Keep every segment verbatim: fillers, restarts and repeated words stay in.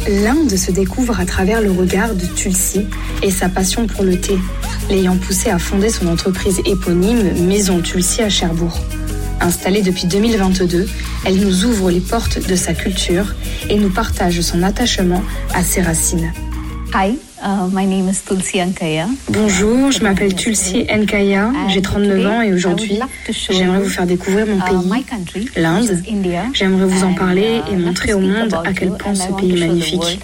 L'Inde se découvre à travers le regard de Tulsi et sa passion pour le thé, l'ayant poussé à fonder son entreprise éponyme Maison Tulsi à Cherbourg. Installée depuis deux mille vingt-deux, elle nous ouvre les portes de sa culture et nous partage son attachement à ses racines. Hi, uh, my name is Tulsi Ankaya. Bonjour, je m'appelle Tulsi Ankaya, j'ai trente-neuf ans et aujourd'hui, j'aimerais vous faire découvrir mon pays, l'Inde. J'aimerais vous en parler et montrer au monde à quel point ce pays est magnifique.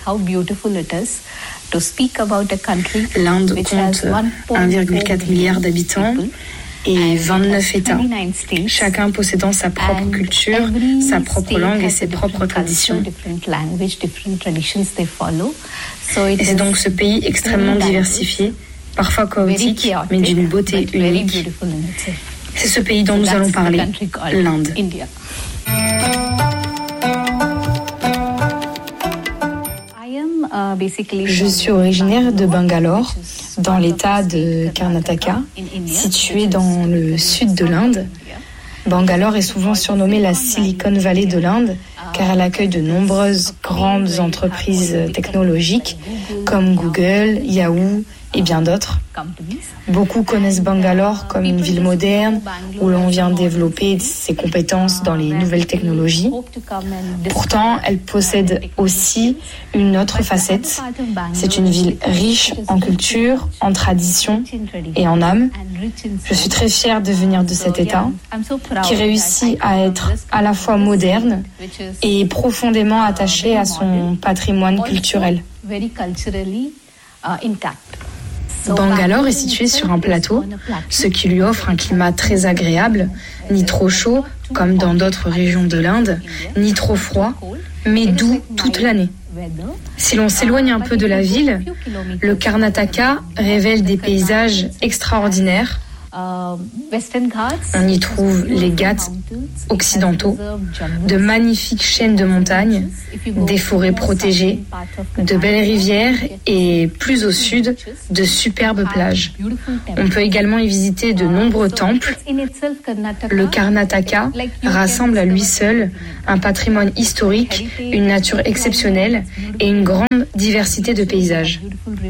L'Inde compte un virgule quatre milliard d'habitants et vingt-neuf États, chacun possédant sa propre culture, sa propre langue et ses propres traditions. Et c'est donc ce pays extrêmement diversifié, parfois chaotique, mais d'une beauté unique. C'est ce pays dont nous allons parler, l'Inde. Je suis originaire de Bangalore, dans l'état de Karnataka, situé dans le sud de l'Inde. Bangalore est souvent surnommée la Silicon Valley de l'Inde, car elle accueille de nombreuses grandes entreprises technologiques comme Google, Yahoo et bien d'autres. Beaucoup connaissent Bangalore comme une ville moderne où l'on vient développer ses compétences dans les nouvelles technologies. Pourtant, elle possède aussi une autre facette. C'est une ville riche en culture, en tradition et en âme. Je suis très fière de venir de cet État qui réussit à être à la fois moderne et profondément attaché à son patrimoine culturel. Bangalore est situé sur un plateau, ce qui lui offre un climat très agréable, ni trop chaud, comme dans d'autres régions de l'Inde, ni trop froid, mais doux toute l'année. Si l'on s'éloigne un peu de la ville, le Karnataka révèle des paysages extraordinaires. On y trouve les Ghats occidentaux, de magnifiques chaînes de montagnes, des forêts protégées, de belles rivières et, plus au sud, de superbes plages. On peut également y visiter de nombreux temples. Le Karnataka rassemble à lui seul un patrimoine historique, une nature exceptionnelle et une grande diversité de paysages.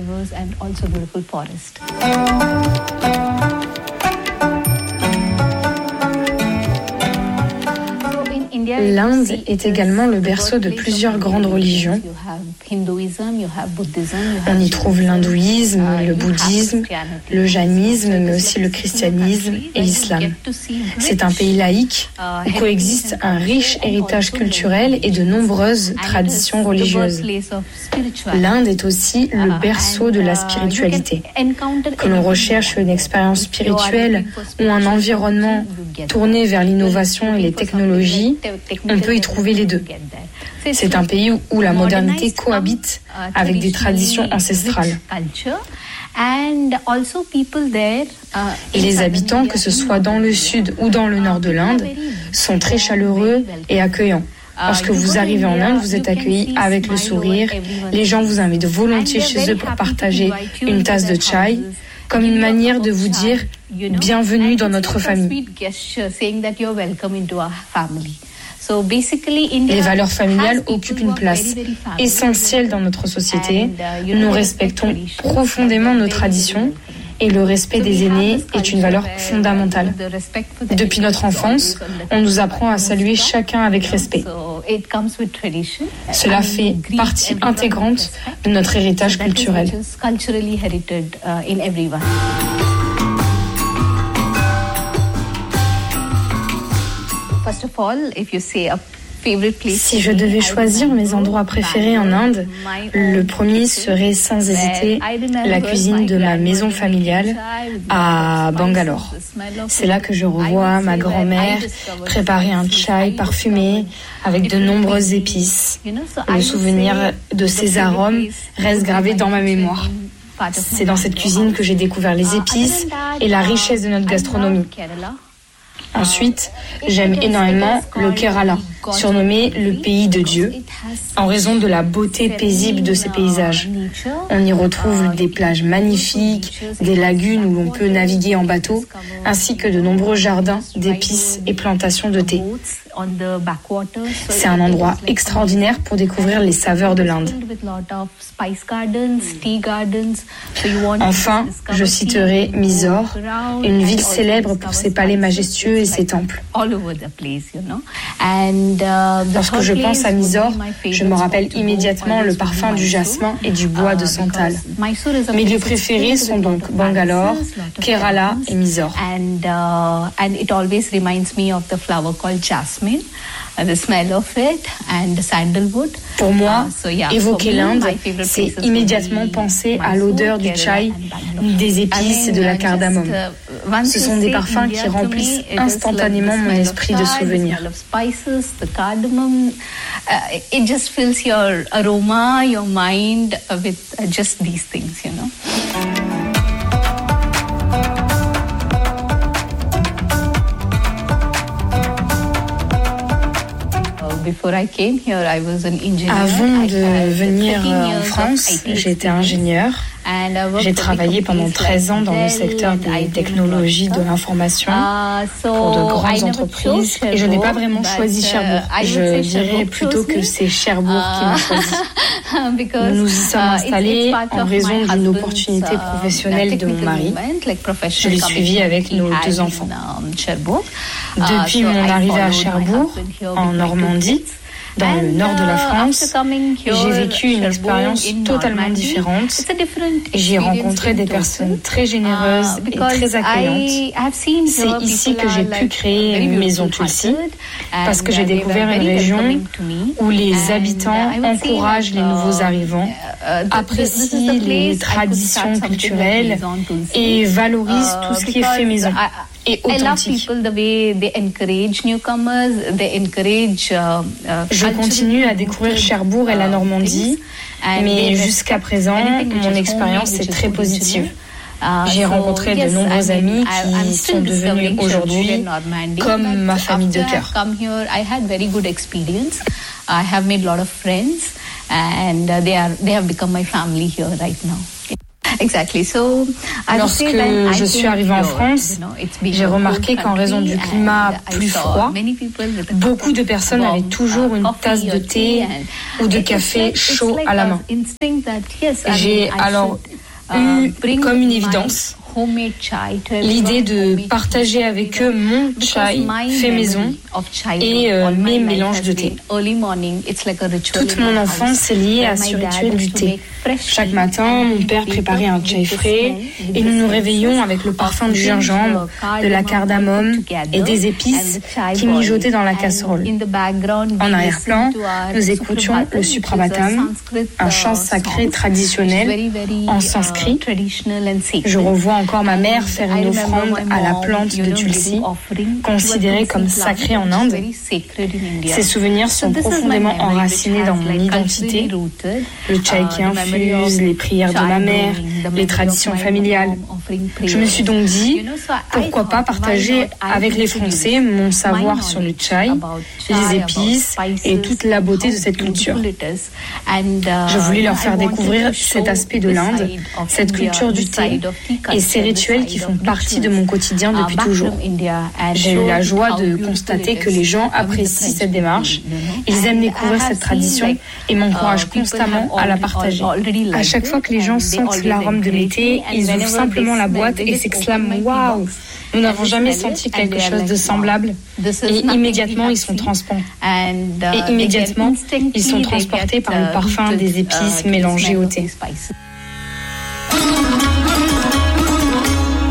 L'Inde est également le berceau de plusieurs grandes religions. On y trouve l'hindouisme, le bouddhisme, le jainisme, mais aussi le christianisme et l'islam. C'est un pays laïque où coexiste un riche héritage culturel et de nombreuses traditions religieuses. L'Inde est aussi le berceau de la spiritualité. Que l'on recherche une expérience spirituelle ou un environnement tourné vers l'innovation et les technologies, on peut y trouver les deux. C'est un pays où la modernité cohabite avec des traditions ancestrales. Et les habitants, que ce soit dans le sud ou dans le nord de l'Inde, sont très chaleureux et accueillants. Lorsque vous arrivez en Inde, vous êtes accueillis avec le sourire. Les gens vous invitent volontiers chez eux pour partager une tasse de chai, comme une manière de vous dire « bienvenue dans notre famille ». Les valeurs familiales occupent une place essentielle dans notre société. Nous respectons profondément nos traditions et le respect des aînés est une valeur fondamentale. Depuis notre enfance, on nous apprend à saluer chacun avec respect. Cela fait partie intégrante de notre héritage culturel. Si je devais choisir mes endroits préférés en Inde, le premier serait sans hésiter la cuisine de ma maison familiale à Bangalore. C'est là que je revois ma grand-mère préparer un chai parfumé avec de nombreuses épices. Le souvenir de ces arômes reste gravé dans ma mémoire. C'est dans cette cuisine que j'ai découvert les épices et la richesse de notre gastronomie. Ensuite, j'aime énormément le Kerala, surnommé le pays de Dieu, en raison de la beauté paisible de ses paysages. On y retrouve des plages magnifiques, des lagunes où l'on peut naviguer en bateau, ainsi que de nombreux jardins d'épices et plantations de thé. C'est un endroit extraordinaire pour découvrir les saveurs de l'Inde. Enfin, je citerai Mysore, une ville célèbre pour ses palais majestueux et ses temples. Lorsque je pense à Mysore, je me rappelle immédiatement le parfum du jasmin et du bois de santal. Mes lieux préférés sont donc Bangalore, Kerala et Mysore. Pour moi, évoquer l'Inde, c'est immédiatement penser à l'odeur du chai, des épices et de la cardamome. Ce sont des parfums qui remplissent instantanément mon esprit de souvenirs. It just fills your aroma, your mind with just these things, you know. Avant de venir en France, j'étais ingénieure. J'ai travaillé pendant treize ans dans le secteur des technologies de l'information pour de grandes entreprises et je n'ai pas vraiment choisi Cherbourg. Je dirais plutôt que c'est Cherbourg qui m'a choisi. Nous y sommes installés en raison d'une opportunité professionnelle de mon mari. Je l'ai suivi avec nos deux enfants. Depuis mon arrivée à Cherbourg, en Normandie, dans le nord de la France, j'ai vécu une expérience totalement différente. J'ai rencontré des personnes très généreuses et très accueillantes. C'est ici que j'ai pu créer une maison Tulsi, parce que j'ai découvert une région où les habitants encouragent les nouveaux arrivants, apprécient les traditions culturelles et valorisent tout ce qui est fait maison et authentique. Je continue à découvrir Cherbourg et la Normandie, mais jusqu'à présent, mon expérience est très positive. J'ai rencontré de nombreux amis qui sont devenus aujourd'hui comme ma famille de cœur. Lorsque je suis arrivée en France, j'ai remarqué qu'en raison du climat plus froid, beaucoup de personnes avaient toujours une tasse de thé ou de café chaud à la main. J'ai alors eu comme une évidence l'idée de partager avec eux mon chai fait maison et euh, mes mélanges de thé. Toute mon enfance est liée à ce rituel du thé. Chaque matin, mon père préparait un chai frais et nous nous réveillions avec le parfum du gingembre, de la cardamome et des épices qui mijotaient dans la casserole. En arrière-plan, nous écoutions le Suprabhatam, un chant sacré traditionnel en sanskrit. Je revois encore ma mère faire une offrande à la plante de Tulsi, considérée comme sacrée en Inde. Ces souvenirs sont profondément enracinés dans mon identité. Le chai qui infuse, les prières de ma mère, les traditions familiales. Je me suis donc dit, pourquoi pas partager avec les Français mon savoir sur le chai, les épices et toute la beauté de cette culture. Je voulais leur faire découvrir cet aspect de l'Inde, cette culture du thé et ces rituels qui font partie de mon quotidien depuis toujours. J'ai eu la joie de constater que les gens apprécient cette démarche, ils aiment découvrir cette tradition et m'encouragent constamment à la partager. À chaque fois que les gens sentent l'arôme de l'été, ils ouvrent simplement la boîte et s'exclament « Waouh !» Nous n'avons jamais senti quelque chose de semblable. Et immédiatement, ils sont transportés. Et immédiatement, ils sont transportés par le parfum des épices mélangées au thé.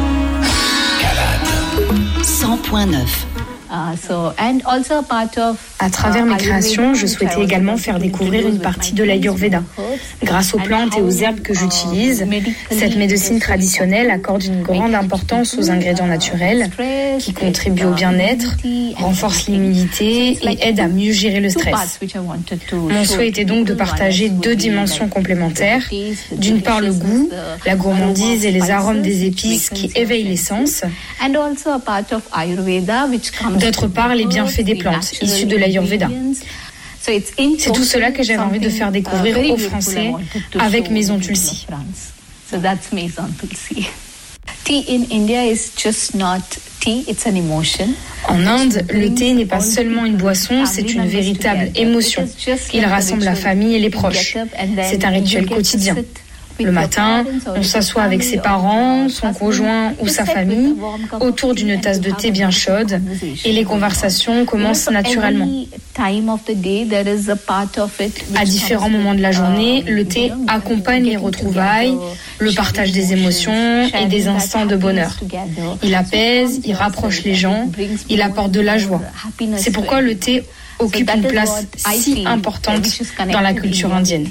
cent point neuf. Uh, so, and also a part of À travers mes créations, je souhaitais également faire découvrir une partie de l'Ayurveda. Grâce aux plantes et aux herbes que j'utilise, cette médecine traditionnelle accorde une grande importance aux ingrédients naturels qui contribuent au bien-être, renforcent l'immunité et aident à mieux gérer le stress. Mon souhait était donc de partager deux dimensions complémentaires. D'une part, le goût, la gourmandise et les arômes des épices qui éveillent les sens. D'autre part, les bienfaits des plantes issues de l'Ayurveda. C'est tout cela que j'avais envie de faire découvrir aux Français avec Maison Tulsi. En Inde, le thé n'est pas seulement une boisson, c'est une véritable émotion. Il rassemble la famille et les proches. C'est un rituel quotidien. Le matin, on s'assoit avec ses parents, son conjoint ou sa famille autour d'une tasse de thé bien chaude et les conversations commencent naturellement. À différents moments de la journée, le thé accompagne les retrouvailles, le partage des émotions et des instants de bonheur. Il apaise, il rapproche les gens, il apporte de la joie. C'est pourquoi le thé occupe une place si importante dans la culture indienne.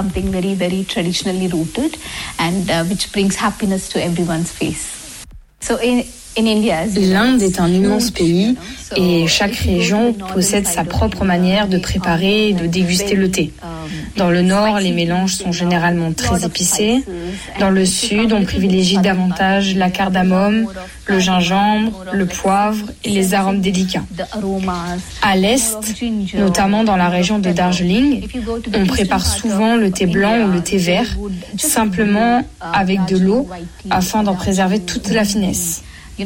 L'Inde est un immense pays et chaque région possède sa propre manière de préparer et de déguster le thé. Dans le nord, les mélanges sont généralement très épicés. Dans le sud, on privilégie davantage la cardamome, le gingembre, le poivre et les arômes délicats. À l'est, notamment dans la région de Darjeeling, on prépare souvent le thé blanc ou le thé vert, simplement avec de l'eau afin d'en préserver toute la finesse.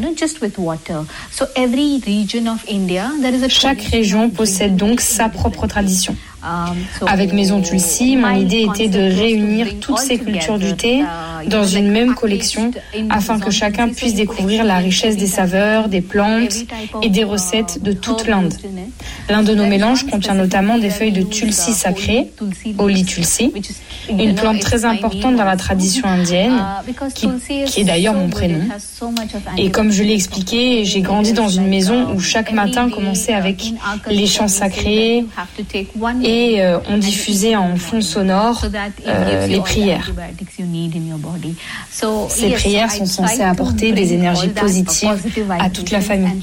Chaque région possède donc sa propre tradition. Avec Maison Tulsi, mon idée était de réunir toutes ces cultures du thé dans une même collection afin que chacun puisse découvrir la richesse des saveurs, des plantes et des recettes de toute l'Inde. L'un de nos mélanges contient notamment des feuilles de tulsi sacrées, Holy Tulsi, une plante très importante dans la tradition indienne, qui, qui est d'ailleurs mon prénom. Et comme je l'ai expliqué, j'ai grandi dans une maison où chaque matin commençait avec les chants sacrés et Et euh, on diffusait en fond sonore euh, les prières. Ces prières sont censées apporter des énergies positives à toute la famille.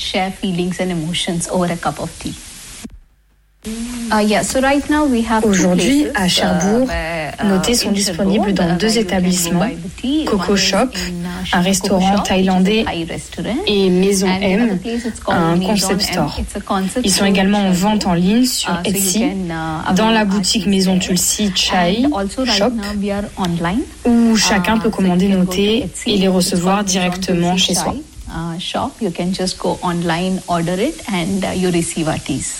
Aujourd'hui, à Cherbourg, nos thés sont disponibles dans deux établissements, Coco Shop, un restaurant thaïlandais, et Maison M, un concept store. Ils sont également en vente en ligne sur Etsy, dans la boutique Maison Tulsi Chai Shop, où chacun peut commander nos thés et les recevoir directement chez soi. Shop, you can just go online, order it, and uh, you receive our teas.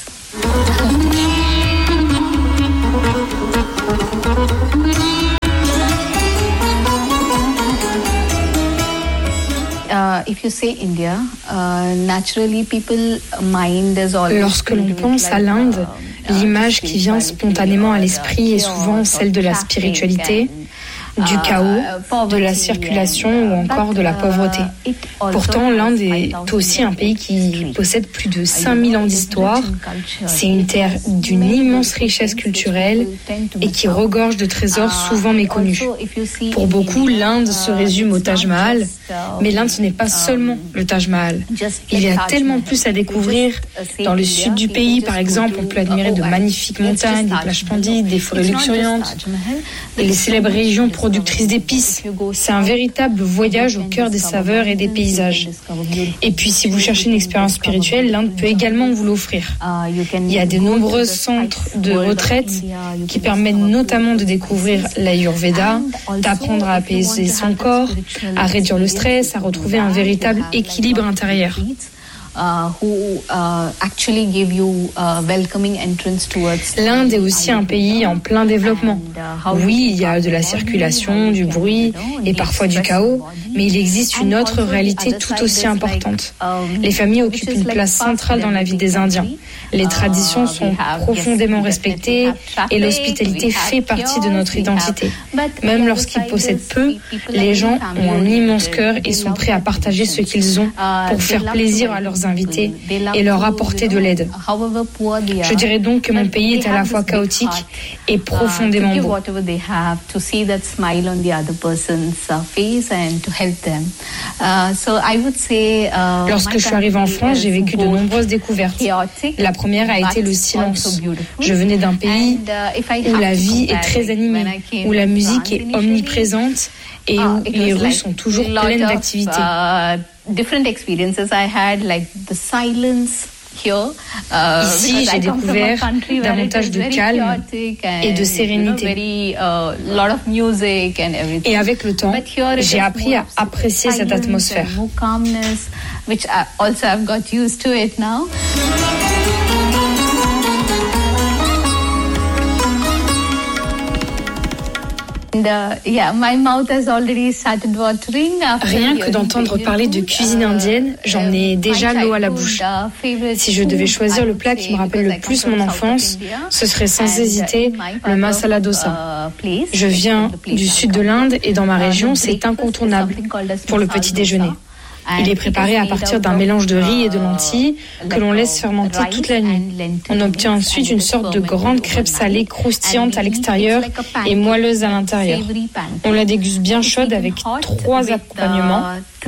Lorsque l'on pense à l'Inde, l'image qui vient spontanément à l'esprit est souvent celle de la spiritualité, du chaos, de la circulation ou encore de la pauvreté. Pourtant, l'Inde est aussi un pays qui possède plus de cinq mille ans d'histoire. C'est une terre d'une immense richesse culturelle et qui regorge de trésors souvent méconnus. Pour beaucoup, l'Inde se résume au Taj Mahal, mais l'Inde, ce n'est pas seulement le Taj Mahal. Il y a tellement plus à découvrir. Dans le sud du pays, par exemple, on peut admirer de magnifiques montagnes, des plages splendides, des forêts luxuriantes et les célèbres régions productrice d'épices. C'est un véritable voyage au cœur des saveurs et des paysages. Et puis, si vous cherchez une expérience spirituelle, l'Inde peut également vous l'offrir. Il y a de nombreux centres de retraite qui permettent notamment de découvrir l'Ayurveda, d'apprendre à apaiser son corps, à réduire le stress, à retrouver un véritable équilibre intérieur. L'Inde est aussi un pays en plein développement. Oui, il y a de la circulation, du bruit et parfois du chaos, mais il existe une autre réalité tout aussi importante. Les familles occupent une place centrale dans la vie des Indiens. Les traditions sont profondément respectées et l'hospitalité fait partie de notre identité. Même lorsqu'ils possèdent peu, les gens ont un immense cœur et sont prêts à partager ce qu'ils ont pour faire plaisir à leurs invités et leur apporter de l'aide. Je dirais donc que mon pays est à la fois chaotique et profondément beau. Lorsque je suis arrivée en France, j'ai vécu de nombreuses découvertes. La première a été le silence. Je venais d'un pays où la vie est très animée, où la musique est omniprésente et où les rues sont toujours pleines d'activités. Ici, j'ai découvert davantage de calme et de sérénité. Et avec le temps, j'ai appris à apprécier cette atmosphère. Rien que d'entendre parler de cuisine indienne, j'en ai déjà l'eau à la bouche. Si je devais choisir le plat qui me rappelle le plus mon enfance, ce serait sans hésiter le masala dosa. Je viens du sud de l'Inde et dans ma région, c'est incontournable pour le petit déjeuner. Il est préparé à partir d'un mélange de riz et de lentilles que l'on laisse fermenter toute la nuit. On obtient ensuite une sorte de grande crêpe salée croustillante à l'extérieur et moelleuse à l'intérieur. On la déguste bien chaude avec trois accompagnements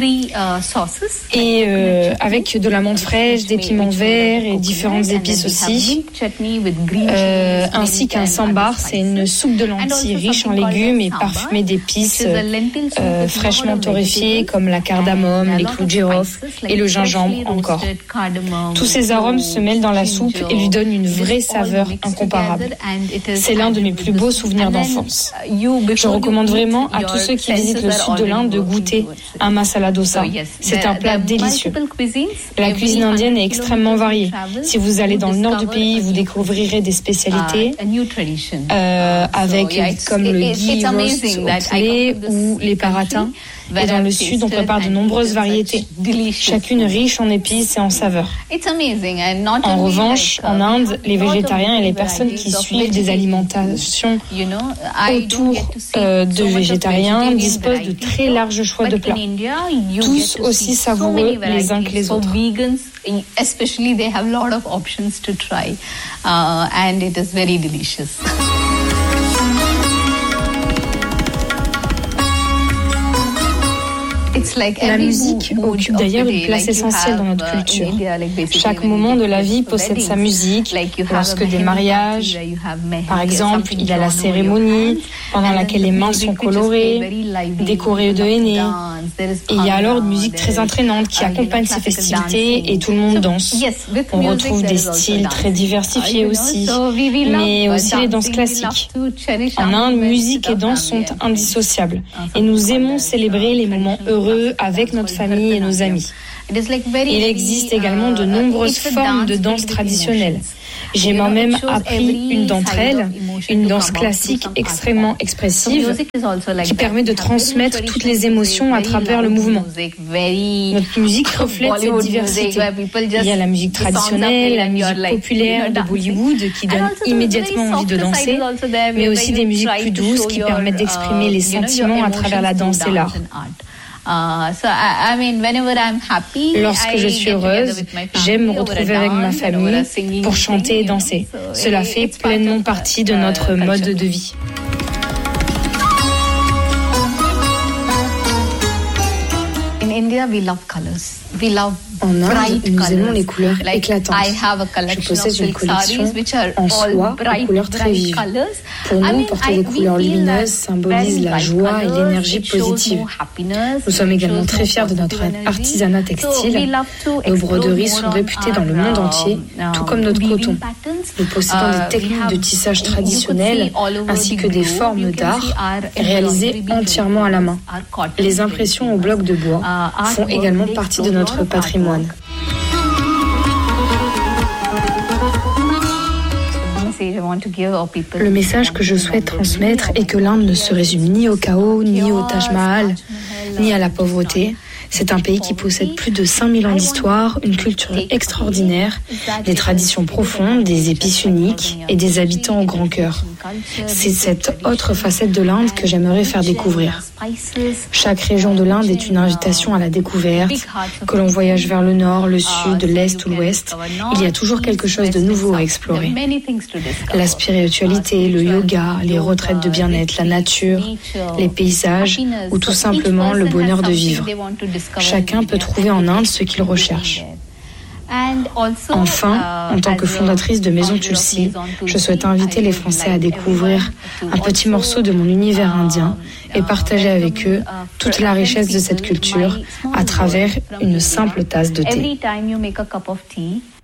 et euh, avec de la menthe fraîche, des piments verts et différentes épices aussi, euh, ainsi qu'un sambar, c'est une soupe de lentilles riche en légumes et parfumée d'épices euh, fraîchement torréfiées comme la cardamome, les clous de girofle et le gingembre encore. Tous ces arômes se mêlent dans la soupe et lui donnent une vraie saveur incomparable. C'est l'un de mes plus beaux souvenirs d'enfance. Je recommande vraiment à tous ceux qui visitent le sud de l'Inde de goûter un masala dosa. C'est un plat délicieux. La cuisine indienne est extrêmement variée. Si vous allez dans le nord du pays, vous découvrirez des spécialités euh, avec comme le ghee roast au poulet ou les paratha. Et dans le sud, on prépare de nombreuses variétés, chacune riche en épices et en saveurs. En revanche, en Inde, les végétariens et les personnes qui suivent des alimentations autour euh, de végétariens disposent de très larges choix de plats, tous aussi savoureux les uns que les autres. Especially, they have a lot of options to try, uh, and it is very delicious. La musique occupe d'ailleurs une place essentielle dans notre culture. Chaque moment de la vie possède sa musique. Lorsque des mariages, par exemple, il y a la cérémonie pendant laquelle les mains sont colorées, décorées de henné. Et il y a alors une musique très entraînante qui accompagne ces festivités et tout le monde danse. On retrouve des styles très diversifiés aussi, mais aussi les danses classiques. En Inde, musique et danse sont indissociables et nous aimons célébrer les moments heureux avec notre famille et nos amis. Il existe également de nombreuses formes de danse traditionnelles. J'ai moi-même appris une d'entre elles, une danse classique extrêmement expressive qui permet de transmettre toutes les émotions à travers le mouvement. Notre musique reflète cette diversité. Il y a la musique traditionnelle, la musique populaire de Bollywood qui donne immédiatement envie de danser, mais aussi des musiques plus douces qui permettent d'exprimer les sentiments à travers la danse et l'art. Lorsque je suis heureuse, j'aime me retrouver avec ma famille pour chanter et danser. Cela fait pleinement partie de notre mode de vie. En Inde, nous aimons les couleurs éclatantes. Je possède une collection en soie aux couleurs très vives. Pour nous, porter des couleurs lumineuses symbolise la joie et l'énergie positive. Nous sommes également très fiers de notre artisanat textile. Nos broderies sont réputées dans le monde entier, tout comme notre coton. Nous possédons des techniques de tissage traditionnelles ainsi que des formes d'art réalisées entièrement à la main. Les impressions au bloc de bois font également partie de notre patrimoine. Le message que je souhaite transmettre est que l'Inde ne se résume ni au chaos, ni au Taj Mahal, ni à la pauvreté. C'est un pays qui possède plus de cinq mille ans d'histoire, une culture extraordinaire, des traditions profondes, des épices uniques et des habitants au grand cœur. C'est cette autre facette de l'Inde que j'aimerais faire découvrir. Chaque région de l'Inde est une invitation à la découverte. Que l'on voyage vers le nord, le sud, l'est ou l'ouest, il y a toujours quelque chose de nouveau à explorer. La spiritualité, le yoga, les retraites de bien-être, la nature, les paysages ou tout simplement le bonheur de vivre. Chacun peut trouver en Inde ce qu'il recherche. Enfin, en tant que fondatrice de Maison Tulsi, je souhaite inviter les Français à découvrir un petit morceau de mon univers indien et partager avec eux toute la richesse de cette culture à travers une simple tasse de thé.